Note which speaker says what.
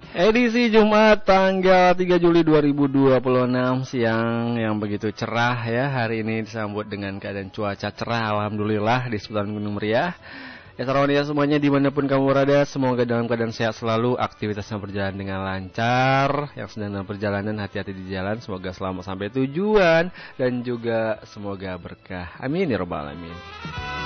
Speaker 1: Edisi Jumat tanggal 3 Juli 2026 siang yang begitu cerah ya. Hari ini disambut dengan keadaan cuaca cerah alhamdulillah di seputaran Gunung Meriah. Ya sahabat ya semuanya dimanapun kamu berada, semoga dalam keadaan sehat selalu, aktivitasnya berjalan dengan lancar. Yang sedang dalam perjalanan hati-hati di jalan, semoga selamat sampai tujuan dan juga semoga berkah. Amin ya rabbal alamin.